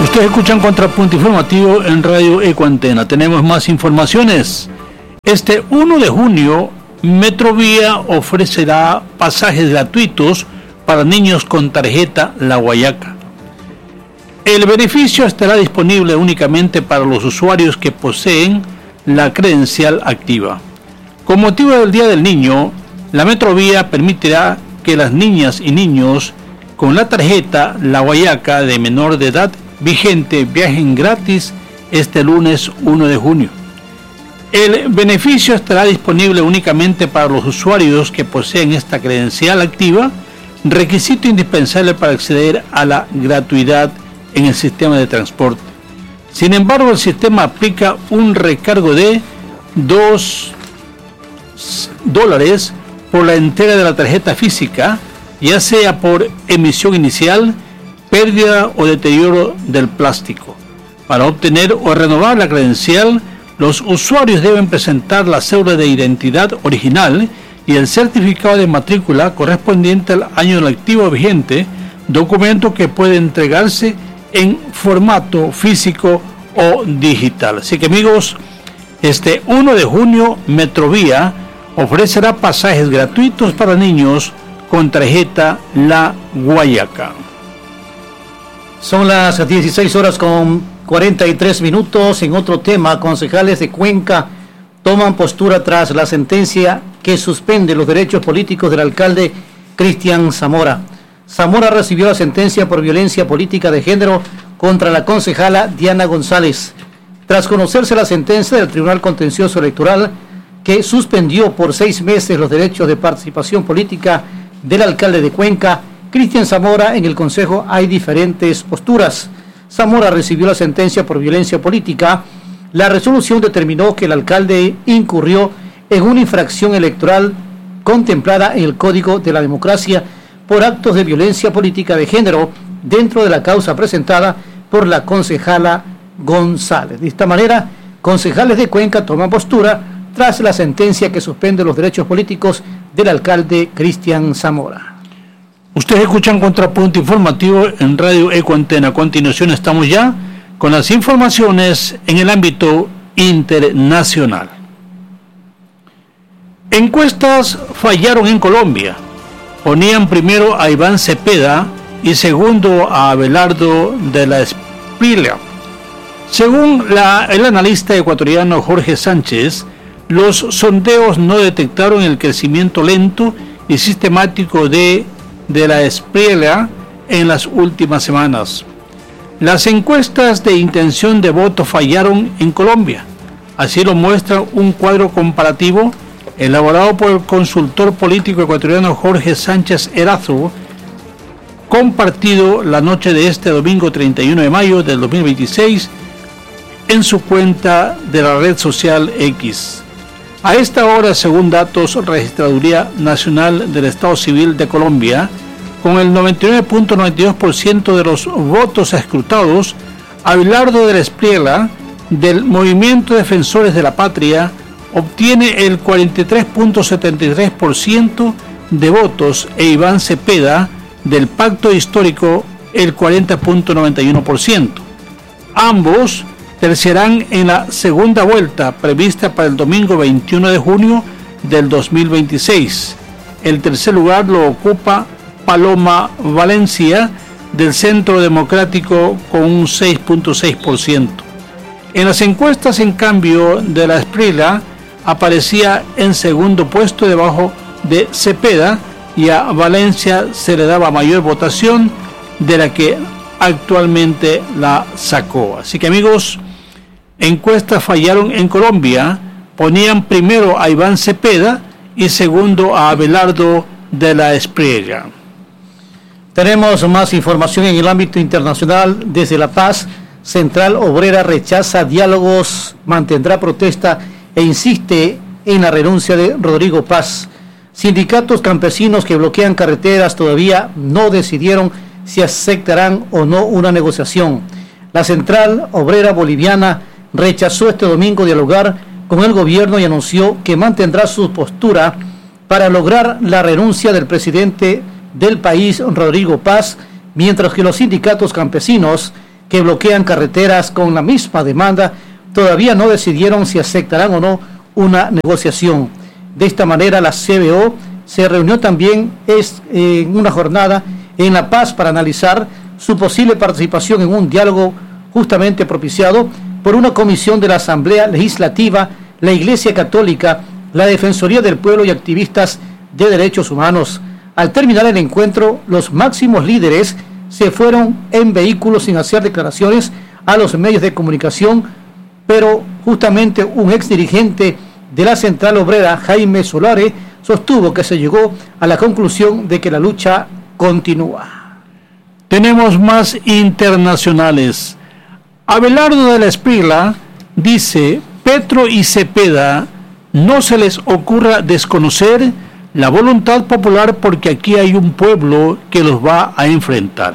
Ustedes escuchan Contrapunto Informativo en Radio Ecuantena. Tenemos más informaciones. Este 1 de junio, Metrovía ofrecerá pasajes gratuitos para niños con tarjeta La Guayaca. El beneficio estará disponible únicamente para los usuarios que poseen la credencial activa. Con motivo del Día del Niño, la Metrovía permitirá que las niñas y niños con la tarjeta La Guayaca de menor de edad vigente viajen gratis este lunes 1 de junio. El beneficio estará disponible únicamente para los usuarios que poseen esta credencial activa, requisito indispensable para acceder a la gratuidad en el sistema de transporte. Sin embargo, el sistema aplica un recargo de $2 por la entrega de la tarjeta física, ya sea por emisión inicial, pérdida o deterioro del plástico. Para obtener o renovar la credencial, los usuarios deben presentar la cédula de identidad original y el certificado de matrícula correspondiente al año lectivo vigente, documento que puede entregarse en formato físico o digital. Así que amigos, este 1 de junio Metrovía ofrecerá pasajes gratuitos para niños con tarjeta La Guayaca. Son las 16:43. En otro tema, concejales de Cuenca toman postura tras la sentencia que suspende los derechos políticos del alcalde Cristian Zamora. Zamora recibió la sentencia por violencia política de género contra la concejala Diana González. Tras conocerse la sentencia del Tribunal Contencioso Electoral que suspendió por 6 meses los derechos de participación política del alcalde de Cuenca, Cristian Zamora, en el Consejo hay diferentes posturas. Zamora recibió la sentencia por violencia política. La resolución determinó que el alcalde incurrió en una infracción electoral contemplada en el Código de la Democracia por actos de violencia política de género dentro de la causa presentada por la concejala González. De esta manera, concejales de Cuenca toman postura tras la sentencia que suspende los derechos políticos del alcalde Cristian Zamora. Ustedes escuchan Contrapunto Informativo en Radio Ecuantena. A continuación estamos ya con las informaciones en el ámbito internacional. Encuestas fallaron en Colombia. Ponían primero a Iván Cepeda y segundo a Abelardo de la Espriella. Según el analista ecuatoriano Jorge Sánchez, los sondeos no detectaron el crecimiento lento y sistemático de la Espriella en las últimas semanas. Las encuestas de intención de voto fallaron en Colombia. Así lo muestra un cuadro comparativo elaborado por el consultor político ecuatoriano Jorge Sánchez Erazo, compartido la noche de este domingo 31 de mayo del 2026 en su cuenta de la red social X. A esta hora, según datos Registraduría Nacional del Estado Civil de Colombia, con el 99.92% de los votos escrutados, Abelardo de la Espriella, del Movimiento Defensores de la Patria, obtiene el 43.73% de votos e Iván Cepeda, del Pacto Histórico, el 40.91%. Ambos terciarán en la segunda vuelta prevista para el domingo 21 de junio del 2026. El tercer lugar lo ocupa Paloma Valencia, del Centro Democrático, con un 6.6%. En las encuestas, en cambio, de la Espriella aparecía en segundo puesto debajo de Cepeda y a Valencia se le daba mayor votación de la que actualmente la sacó. Así que amigos, encuestas fallaron en Colombia, ponían primero a Iván Cepeda y segundo a Abelardo de la Espriella. Tenemos más información en el ámbito internacional. Desde La Paz, Central Obrera rechaza diálogos, mantendrá protesta e insiste en la renuncia de Rodrigo Paz. Sindicatos campesinos que bloquean carreteras todavía no decidieron si aceptarán o no una negociación. La Central Obrera Boliviana rechazó este domingo dialogar con el gobierno y anunció que mantendrá su postura para lograr la renuncia del presidente del país, Rodrigo Paz, mientras que los sindicatos campesinos que bloquean carreteras con la misma demanda todavía no decidieron si aceptarán o no una negociación. De esta manera, la CBO se reunió también en una jornada en La Paz para analizar su posible participación en un diálogo justamente propiciado por una comisión de la Asamblea Legislativa, la Iglesia Católica, la Defensoría del Pueblo y activistas de derechos humanos. Al terminar el encuentro, los máximos líderes se fueron en vehículos sin hacer declaraciones a los medios de comunicación, pero justamente un ex dirigente de la Central Obrera, Jaime Solare, sostuvo que se llegó a la conclusión de que la lucha continúa. Tenemos más internacionales. Abelardo de la Espriella dice: Petro y Cepeda, no se les ocurra desconocer la voluntad popular porque aquí hay un pueblo que los va a enfrentar.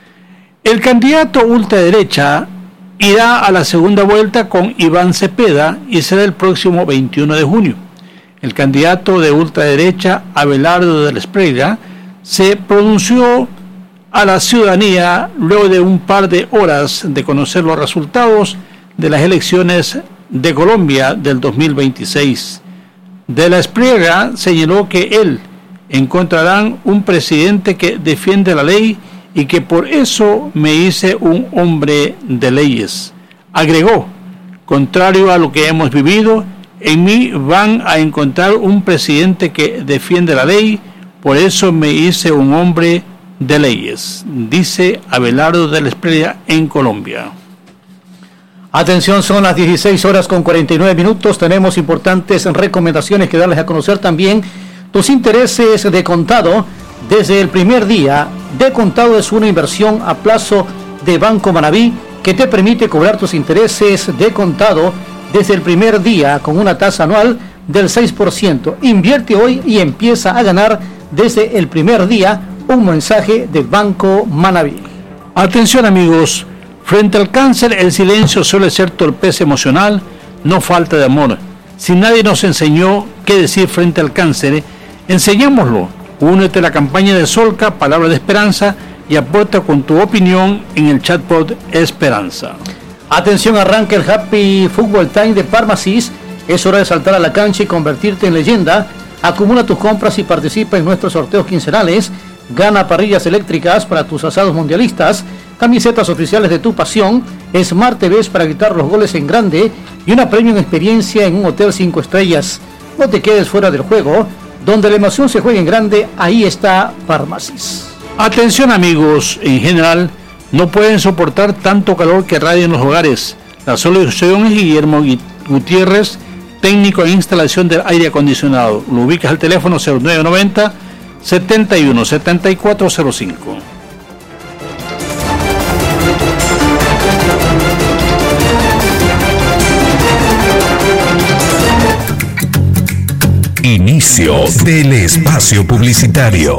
El candidato ultraderecha irá a la segunda vuelta con Iván Cepeda y será el próximo 21 de junio. El candidato de ultraderecha, Abelardo de la Espriella, se pronunció a la ciudadanía luego de un par de horas de conocer los resultados de las elecciones de Colombia del 2026. De la Espriella señaló que él encontrarán un presidente que defiende la ley y que por eso me hice un hombre de leyes. Agregó: contrario a lo que hemos vivido, en mí van a encontrar un presidente que defiende la ley, por eso me hice un hombre de leyes, dice Abelardo de la Espriella en Colombia. Atención, son las 16 horas con 49 minutos. Tenemos importantes recomendaciones que darles a conocer también. Tus intereses de contado desde el primer día. De contado es una inversión a plazo de Banco Manaví que te permite cobrar tus intereses de contado desde el primer día con una tasa anual del 6%. Invierte hoy y empieza a ganar desde el primer día. Un mensaje de Banco Manaví. Atención, amigos. Frente al cáncer, el silencio suele ser torpeza emocional, no falta de amor. Si nadie nos enseñó qué decir frente al cáncer, enseñémoslo. Únete a la campaña de Solca, Palabra de Esperanza, y aporta con tu opinión en el chatbot Esperanza. Atención, arranca el Happy Football Time de Parmasis. Es hora de saltar a la cancha y convertirte en leyenda. Acumula tus compras y participa en nuestros sorteos quincenales. Gana parrillas eléctricas para tus asados mundialistas, camisetas oficiales de tu pasión, Smart TVs para gritar los goles en grande y una premium experiencia en un hotel 5 estrellas. No te quedes fuera del juego, donde la emoción se juega en grande, ahí está Parmasis. Atención, amigos, en general no pueden soportar tanto calor que radia en los hogares. La solución es Guillermo Gutiérrez, técnico en instalación del aire acondicionado. Lo ubicas al teléfono 0990 71 7405. Inicio del espacio publicitario.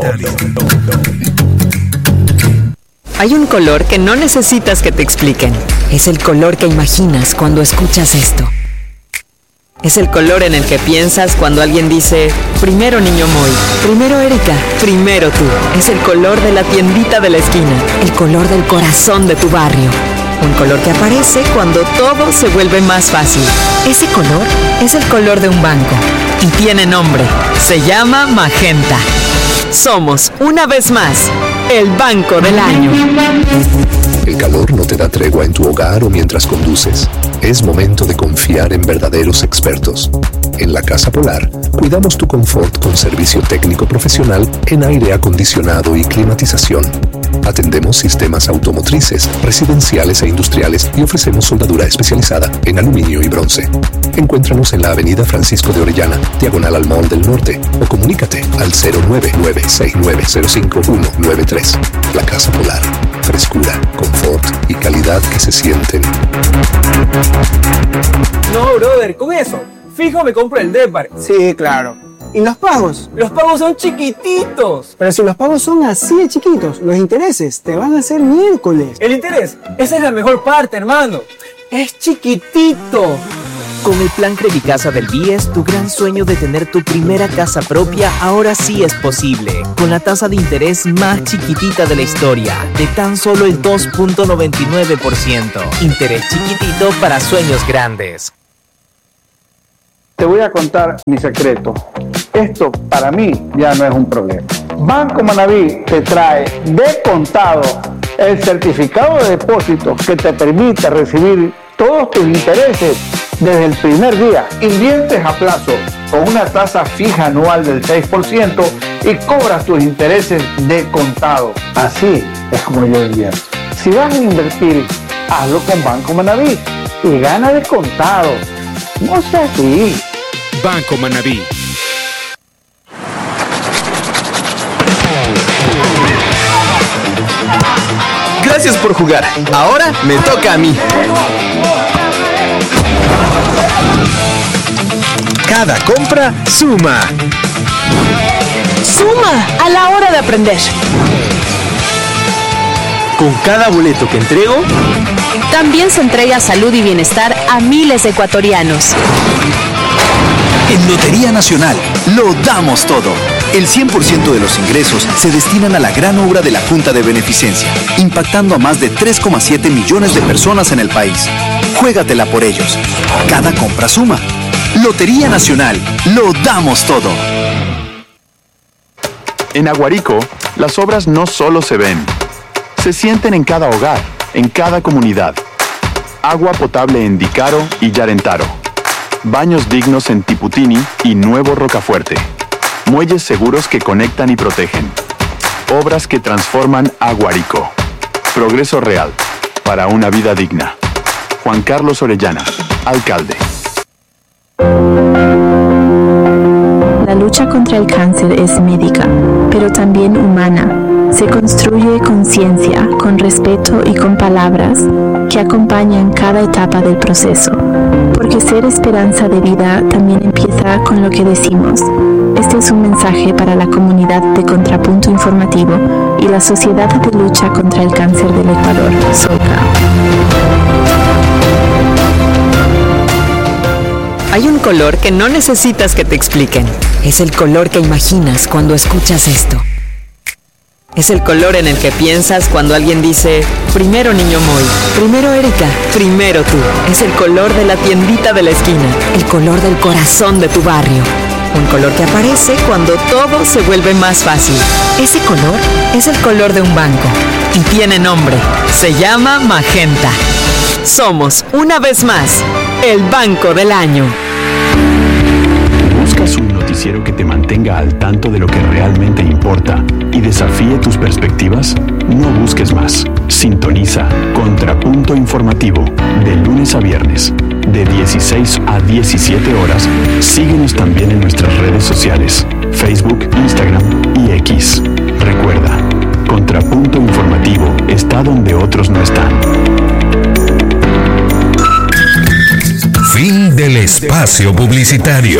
Hay un color que no necesitas que te expliquen. Es el color que imaginas cuando escuchas esto. Es el color en el que piensas cuando alguien dice: primero niño Moy, primero Erika, primero tú. Es el color de la tiendita de la esquina, el color del corazón de tu barrio. Un color que aparece cuando todo se vuelve más fácil. Ese color es el color de un banco y tiene nombre. Se llama Magenta. Somos, una vez más, el Banco del Año. El calor no te da tregua en tu hogar o mientras conduces. Es momento de confiar en verdaderos expertos. En la Casa Polar, cuidamos tu confort con servicio técnico profesional en aire acondicionado y climatización. Atendemos sistemas automotrices, residenciales e industriales y ofrecemos soldadura especializada en aluminio y bronce. Encuéntranos en la avenida Francisco de Orellana, diagonal al Mall del Norte, o comunícate al 099-6905-193. La Casa Polar. Frescura, confort y calidad que se sienten. No, brother, con eso, fijo me compro el Depar. Sí, claro. ¿Y los pagos? Los pagos son chiquititos. Pero si los pagos son así de chiquitos, los intereses te van a hacer miércoles. El interés, esa es la mejor parte, hermano. Es chiquitito. Con el plan Credicasa del BIES, tu gran sueño de tener tu primera casa propia ahora sí es posible. Con la tasa de interés más chiquitita de la historia, de tan solo el 2.99%. Interés chiquitito para sueños grandes. Te voy a contar mi secreto. Esto para mí ya no es un problema. Banco Manaví te trae de contado el certificado de depósito que te permite recibir todos tus intereses desde el primer día. Inviertes a plazo con una tasa fija anual del 6% y cobras tus intereses de contado. Así es como yo invierto. Si vas a invertir, hazlo con Banco Manaví y gana de contado. No seas así. Banco Manaví. Gracias por jugar. Ahora me toca a mí. Cada compra suma. Suma a la hora de aprender. Con cada boleto que entrego, también se entrega salud y bienestar a miles de ecuatorianos. En Lotería Nacional, lo damos todo. El 100% de los ingresos se destinan a la gran obra de la Junta de Beneficencia, impactando a más de 3,7 millones de personas en el país. Juégatela por ellos. Cada compra suma. Lotería Nacional, lo damos todo. En Aguarico, las obras no solo se ven, se sienten en cada hogar, en cada comunidad. Agua potable en Dicaro y Yarentaro. Baños dignos en Tiputini y Nuevo Rocafuerte. Muelles seguros que conectan y protegen. Obras que transforman Aguarico. Progreso real para una vida digna. Juan Carlos Orellana, alcalde. La lucha contra el cáncer es médica, pero también humana. Se construye con ciencia, con respeto y con palabras que acompañan cada etapa del proceso. Porque ser esperanza de vida también empieza con lo que decimos. Este es un mensaje para la comunidad de Contrapunto Informativo y la Sociedad de Lucha contra el Cáncer del Ecuador, SOCA. Hay un color que no necesitas que te expliquen. Es el color que imaginas cuando escuchas esto. Es el color en el que piensas cuando alguien dice, primero niño Moy, primero Erika, primero tú. Es el color de la tiendita de la esquina, el color del corazón de tu barrio. Un color que aparece cuando todo se vuelve más fácil. Ese color es el color de un banco y tiene nombre. Se llama Magenta. Somos, una vez más, el Banco del Año. ¿Buscas un noticiero que te mantenga al tanto de lo que realmente importa y desafíe tus perspectivas? No busques más. Sintoniza Contrapunto Informativo de lunes a viernes, de 16 a 17 horas. Síguenos también en nuestras redes sociales, Facebook, Instagram y X. Recuerda, Contrapunto Informativo está donde otros no están. Fin del espacio publicitario.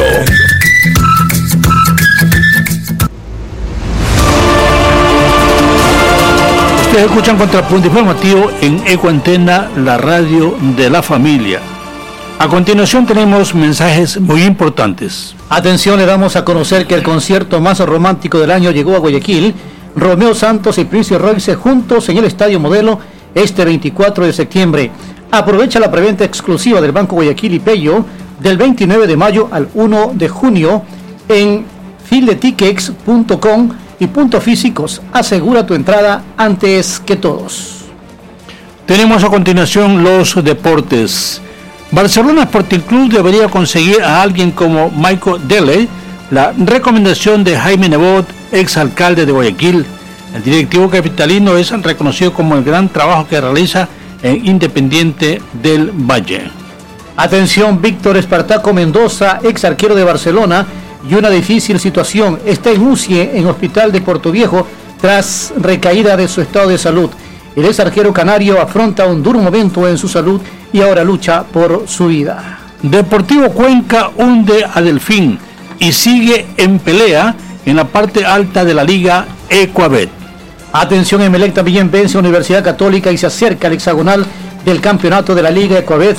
Ustedes escuchan Contrapunto Informativo en Ecuantena, la radio de la familia. A continuación tenemos mensajes muy importantes. Atención, le damos a conocer que el concierto más romántico del año llegó a Guayaquil. Romeo Santos y Prince Royce juntos en el Estadio Modelo este 24 de septiembre. Aprovecha la preventa exclusiva del Banco Guayaquil y Pello del 29 de mayo al 1 de junio en filetickets.com y puntos físicos. Asegura tu entrada antes que todos. Tenemos a continuación los deportes. Barcelona Sporting Club debería conseguir a alguien como Michael Dele, la recomendación de Jaime Nebot, exalcalde de Guayaquil. El directivo capitalino es reconocido como el gran trabajo que realiza en Independiente del Valle. Atención, Víctor Espartaco Mendoza, ex arquero de Barcelona, y una difícil situación. Está en UCI en Hospital de Puerto Viejo tras recaída de su estado de salud. El ex arquero canario afronta un duro momento en su salud y ahora lucha por su vida. Deportivo Cuenca hunde a Delfín y sigue en pelea en la parte alta de la Liga Ecuabet. Atención, Emelec también vence a Universidad Católica y se acerca al hexagonal del campeonato de la Liga Ecuabet.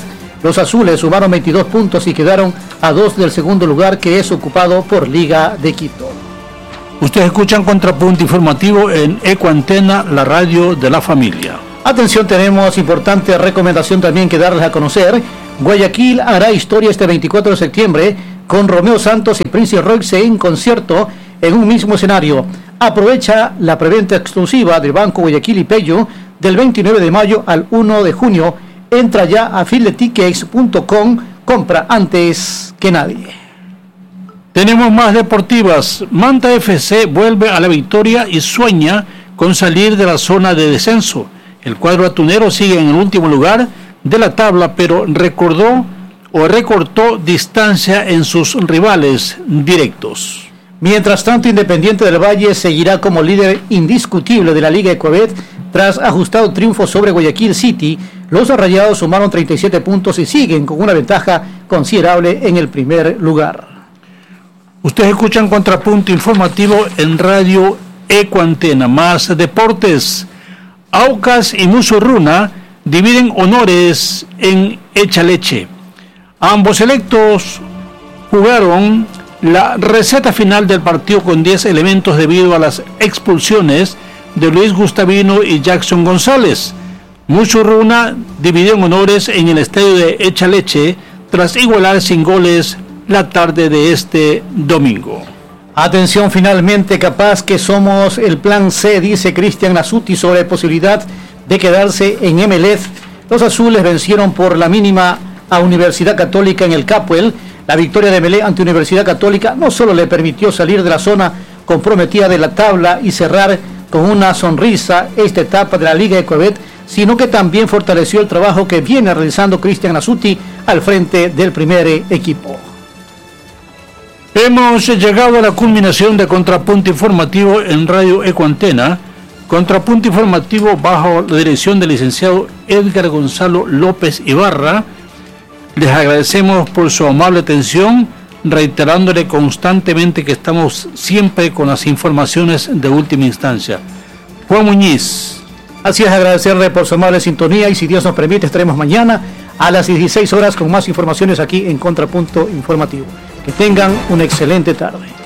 Los azules sumaron 22 puntos y quedaron a 2 del segundo lugar, que es ocupado por Liga de Quito. Ustedes escuchan Contrapunto Informativo en Ecuantena, la radio de la familia. Atención, tenemos importante recomendación también que darles a conocer. Guayaquil hará historia este 24 de septiembre con Romeo Santos y Prince Royce en concierto en un mismo escenario. Aprovecha la preventa exclusiva del Banco Guayaquil y Pello del 29 de mayo al 1 de junio. Entra ya a filetickets.com, compra antes que nadie. Tenemos más deportivas. Manta FC vuelve a la victoria y sueña con salir de la zona de descenso. El cuadro atunero sigue en el último lugar de la tabla, pero recortó distancia en sus rivales directos. Mientras tanto, Independiente del Valle seguirá como líder indiscutible de la Liga Ecuabet tras ajustado triunfo sobre Guayaquil City. Los Rayados sumaron 37 puntos y siguen con una ventaja considerable en el primer lugar. Ustedes escuchan Contrapunto Informativo en Radio Ecuantena. Más deportes. Aucas y Musurruna dividen honores en Echaleche. Ambos electos jugaron la receta final del partido con 10 elementos debido a las expulsiones de Luis Gustavino y Jackson González. Musurruna dividió en honores en el estadio de Echaleche tras igualar sin goles la tarde de este domingo. Atención, finalmente, capaz que somos el plan C, dice Cristian Nasuti sobre posibilidad de quedarse en MLS. Los azules vencieron por la mínima a Universidad Católica en el Capuel. La victoria de Melé ante Universidad Católica no solo le permitió salir de la zona comprometida de la tabla y cerrar con una sonrisa esta etapa de la Liga Ecuabet, sino que también fortaleció el trabajo que viene realizando Cristian Nasuti al frente del primer equipo. Hemos llegado a la culminación de Contrapunto Informativo en Radio Ecuantena. Contrapunto Informativo bajo la dirección del licenciado Edgar Gonzalo López Ibarra. Les agradecemos por su amable atención, reiterándole constantemente que estamos siempre con las informaciones de última instancia. Juan Muñiz. Así es, agradecerle por su amable sintonía y si Dios nos permite estaremos mañana a las 16 horas con más informaciones aquí en Contrapunto Informativo. Que tengan una excelente tarde.